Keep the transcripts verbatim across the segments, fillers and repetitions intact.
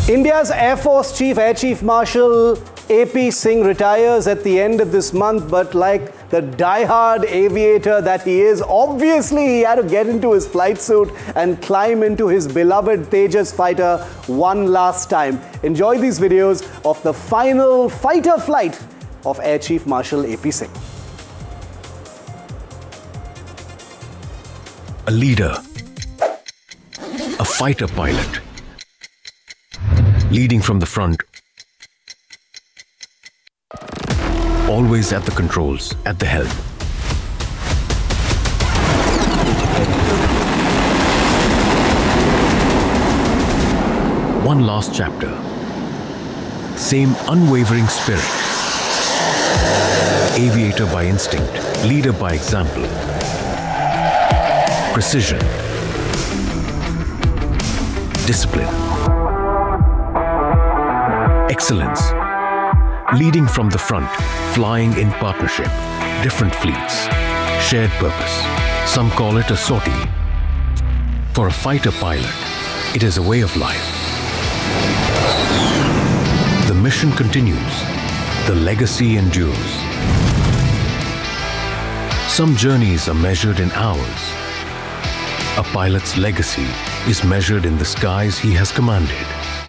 India's Air Force Chief, Air Chief Marshal A P Singh retires at the end of this month, but like the die-hard aviator that he is, obviously he had to get into his flight suit and climb into his beloved Tejas fighter one last time. Enjoy these videos of the final fighter flight of Air Chief Marshal A P Singh. A leader, a fighter pilot, leading from the front, always at the controls, at the helm. One last chapter, same unwavering spirit, aviator by instinct, leader by example, precision, discipline, excellence, leading from the front, flying in partnership, different fleets, shared purpose. Some call it a sortie. For a fighter pilot, it is a way of life. The mission continues, the legacy endures. Some journeys are measured in hours. A pilot's legacy is measured in the skies he has commanded.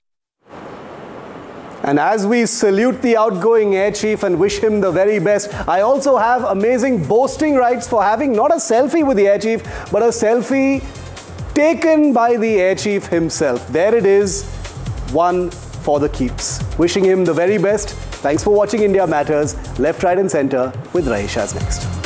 And as we salute the outgoing Air Chief and wish him the very best, I also have amazing boasting rights for having not a selfie with the Air Chief, but a selfie taken by the Air Chief himself. There it is, one for the keeps. Wishing him the very best. Thanks for watching India Matters. Left, right and center with Raishaz next.